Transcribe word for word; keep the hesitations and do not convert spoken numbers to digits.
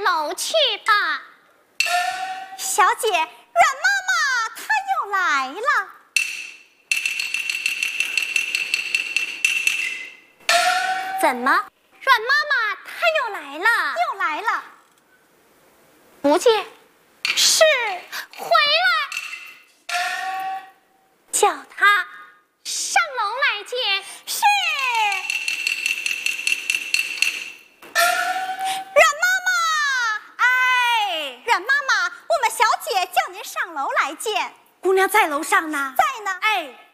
楼去吧。 小姐，阮妈妈她又来了。 怎么，阮妈妈她又来了？ 又来了。 不见，是回来，叫她上楼来见。 是。阮妈妈，哎，阮妈妈，我们小姐叫您上楼来见。 姑娘在楼上呢。 在呢。 哎。